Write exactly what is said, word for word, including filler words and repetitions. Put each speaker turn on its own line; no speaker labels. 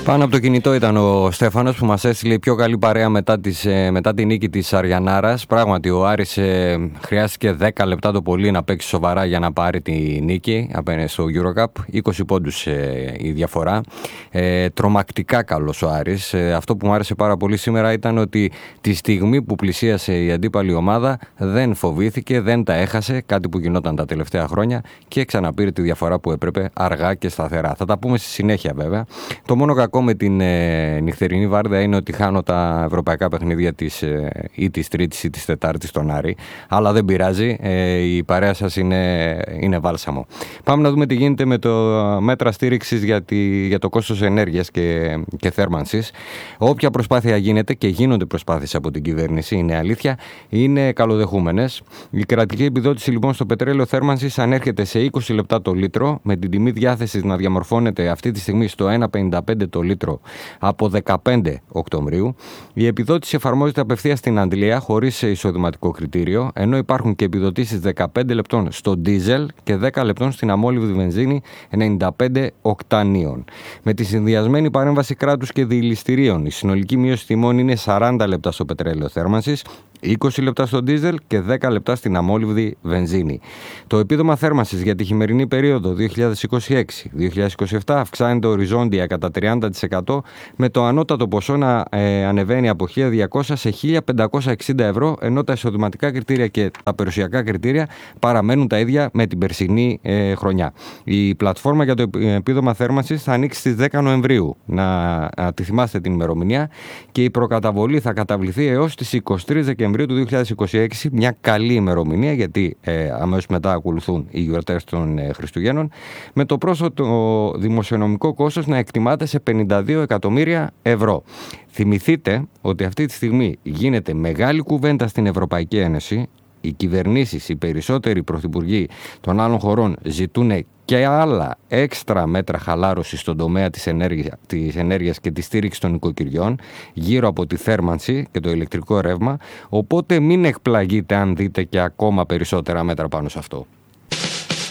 Πάνω από το κινητό ήταν ο Στέφανος που μας έστειλε η πιο καλή παρέα μετά, τις, μετά την νίκη της Αριανάρας. Πράγματι ο Άρης ε, χρειάστηκε δέκα λεπτά το πολύ να παίξει σοβαρά για να πάρει τη νίκη απέναντι στο EuroCup. είκοσι πόντους ε, η διαφορά. Ε, τρομακτικά καλός ο Άρης. Ε, αυτό που μου άρεσε πάρα πολύ σήμερα ήταν ότι τη στιγμή που πλησίασε η αντίπαλη ομάδα δεν φοβήθηκε, δεν τα έχασε, κάτι που γινόταν τα τελευταία χρόνια, και ξαναπήρε τη διαφορά που έπρεπε αργά και σταθερά. Θα τα πούμε στη συνέχεια βέβαια. Το μόνο κακό με την ε, νυχτερινή βάρδια είναι ότι χάνω τα ευρωπαϊκά παιχνίδια της, ε, ή της Τρίτης ή της Τετάρτης στον Άρη. Αλλά δεν πειράζει, ε, η παρέα σας είναι, είναι βάλσαμο. Πάμε να δούμε τι γίνεται με το μέτρα στήριξης για, τη, για το κόστος ενέργειας και, και θέρμανσης. Όποια προσπάθεια γίνεται, και γίνονται προσπάθειες από την κυβέρνηση, είναι αλήθεια, είναι καλοδεχούμενες. Η κρατική επιδότηση λοιπόν στο πετρέλαιο θέρμανσης ανέρχεται σε είκοσι λεπτά το λίτρο, με την τιμή διάθεσης να διαμορφώνεται αυτή τη στιγμή στο ένα πενήντα πέντε το λίτρο από δεκαπέντε Οκτωβρίου. Η επιδότηση εφαρμόζεται απευθείας στην αντλία χωρίς εισοδηματικό κριτήριο, ενώ υπάρχουν και επιδοτήσεις δεκαπέντε λεπτών στο ντίζελ και δέκα λεπτών στην αμόλυβδη βενζίνη ενενήντα πέντε οκτανίων. Με τη συνδυασμένη παρέμβαση κράτους και διηληστηρίων, η συνολική μείωση τιμών είναι σαράντα λεπτά στο πετρέλαιο θέρμανσης, είκοσι λεπτά στο ντίζελ και δέκα λεπτά στην αμόλυβδη βενζίνη. Το επίδομα θέρμανσης για τη χειμερινή περίοδο δύο χιλιάδες είκοσι έξι δύο χιλιάδες είκοσι επτά αυξάνεται οριζόντια κατά τριάντα τοις εκατό, με το ανώτατο ποσό να ε, ανεβαίνει από χίλια διακόσια σε χίλια πεντακόσια εξήντα ευρώ, ενώ τα εισοδηματικά κριτήρια και τα περιουσιακά κριτήρια παραμένουν τα ίδια με την περσινή ε, χρονιά. Η πλατφόρμα για το επίδομα θέρμανσης θα ανοίξει στις δέκα Νοεμβρίου, να, να τη θυμάστε την ημερομηνία, και η προκαταβολή θα καταβληθεί έως τις εικοστή τρίτη Δεκεμβρίου του δύο χιλιάδες είκοσι έξι, μια καλή ημερομηνία, γιατί ε, αμέσως μετά ακολουθούν οι γιορτές των ε, Χριστουγέννων, με το πρόσθετο δημοσιονομικό κόστος να εκτιμάται σε πενήντα δύο εκατομμύρια ευρώ. Θυμηθείτε ότι αυτή τη στιγμή γίνεται μεγάλη κουβέντα στην Ευρωπαϊκή Ένωση. Οι κυβερνήσεις, οι περισσότεροι πρωθυπουργοί των άλλων χωρών ζητούν και άλλα έξτρα μέτρα χαλάρωσης στον τομέα της ενέργειας, της ενέργειας και της στήριξης των οικοκυριών γύρω από τη θέρμανση και το ηλεκτρικό ρεύμα, οπότε μην εκπλαγείτε αν δείτε και ακόμα περισσότερα μέτρα πάνω σε αυτό.